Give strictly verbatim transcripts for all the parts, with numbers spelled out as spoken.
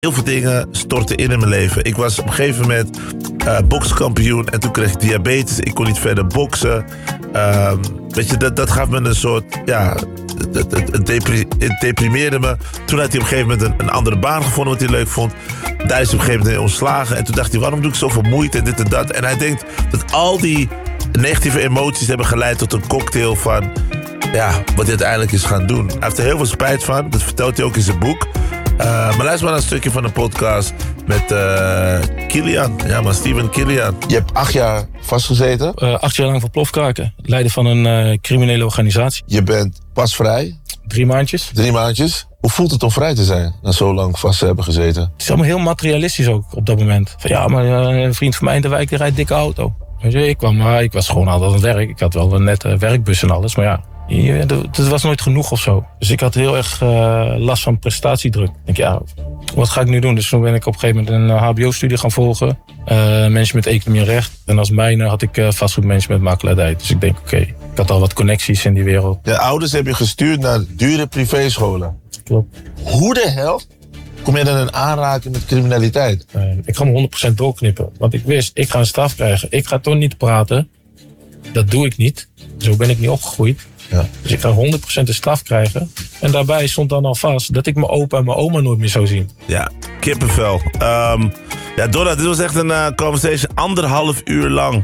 Heel veel dingen stortten in in mijn leven. Ik was op een gegeven moment uh, bokskampioen en toen kreeg ik diabetes. Ik kon niet verder boksen. Uh, weet je, dat, dat gaf me een soort, ja, het, het, het, depri- het deprimeerde me. Toen had hij op een gegeven moment een, een andere baan gevonden wat hij leuk vond. Daar is hij op een gegeven moment ontslagen. En toen dacht hij, waarom doe ik zoveel moeite en dit en dat. En hij denkt dat al die negatieve emoties hebben geleid tot een cocktail van, ja, wat hij uiteindelijk is gaan doen. Hij heeft er heel veel spijt van. Dat vertelt hij ook in zijn boek. Uh, maar luister maar naar een stukje van een podcast met uh, Kilian. Ja, maar Steven Kilian. Je hebt acht jaar vastgezeten. Uh, acht jaar lang voor plofkraken. Leider van een uh, criminele organisatie. Je bent pas vrij. Drie maandjes. Drie maandjes. Hoe voelt het om vrij te zijn na zo lang vast te hebben gezeten? Het is allemaal heel materialistisch ook op dat moment. Van, ja, maar uh, een vriend van mij in de wijk die rijdt dikke auto. Weet je, ik kwam, uh, ik was gewoon altijd aan het werk. Ik had wel een nette werkbus en alles, maar ja. Het was nooit genoeg of zo. Dus ik had heel erg uh, last van prestatiedruk. Ik denk, ja, wat ga ik nu doen? Dus toen ben ik op een gegeven moment een H B O-studie gaan volgen. Uh, management, economie en recht. En als minor had ik uh, vastgoedmanagement, makelaardij. Dus ik denk, oké, okay, ik had al wat connecties in die wereld. Je ouders heb je gestuurd naar dure privéscholen. Klopt. Hoe de hel kom je dan in aanraking met criminaliteit? Uh, ik ga me honderd procent doorknippen. Want ik wist, ik ga een straf krijgen. Ik ga toch niet praten. Dat doe ik niet. Zo ben ik niet opgegroeid. Ja. Dus ik ga honderd procent de straf krijgen. En daarbij stond dan al vast dat ik mijn opa en mijn oma nooit meer zou zien. Ja, kippenvel. Um, ja, Donna, dit was echt een uh, conversation anderhalf uur lang.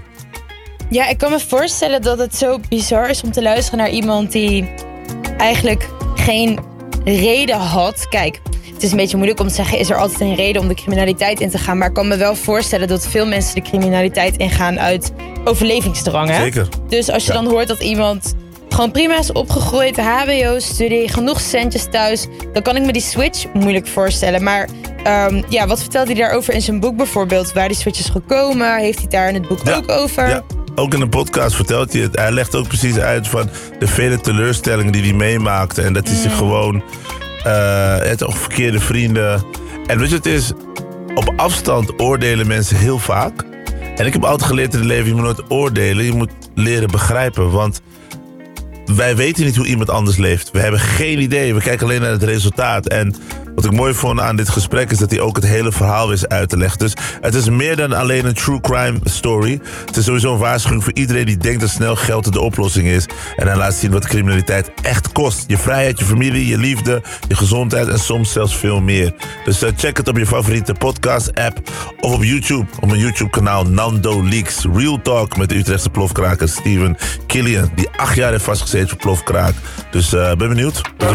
Ja, ik kan me voorstellen dat het zo bizar is om te luisteren naar iemand die eigenlijk geen reden had. Kijk, het is een beetje moeilijk om te zeggen, is er altijd een reden om de criminaliteit in te gaan? Maar ik kan me wel voorstellen dat veel mensen de criminaliteit ingaan uit overlevingsdrang. Hè? Zeker. Dus als je ja. dan hoort dat iemand gewoon prima is opgegroeid, H B O-studie, genoeg centjes thuis, dan kan ik me die switch moeilijk voorstellen. Maar um, ja, wat vertelt hij daarover in zijn boek bijvoorbeeld? Waar die switch is gekomen? Heeft hij het daar in het boek ja. ook over? Ja. Ook in de podcast vertelt hij het. Hij legt ook precies uit van de vele teleurstellingen die hij meemaakte. En dat hij mm. zich gewoon uh, het ook verkeerde vrienden. En weet je, het is op afstand oordelen mensen heel vaak. En ik heb altijd geleerd in het leven, je moet nooit oordelen. Je moet leren begrijpen. Want wij weten niet hoe iemand anders leeft. We hebben geen idee. We kijken alleen naar het resultaat. En wat ik mooi vond aan dit gesprek is dat hij ook het hele verhaal wist uit te leggen. Dus het is meer dan alleen een true crime story. Het is sowieso een waarschuwing voor iedereen die denkt dat snel geld de oplossing is. En hij laat zien wat criminaliteit echt kost. Je vrijheid, je familie, je liefde, je gezondheid en soms zelfs veel meer. Dus uh, check het op je favoriete podcast-app of op YouTube. Op mijn YouTube-kanaal Nando Leaks. Real Talk met de Utrechtse plofkraker Steven Kilian. Die acht jaar heeft vastgezeten voor plofkraak. Dus uh, ben benieuwd.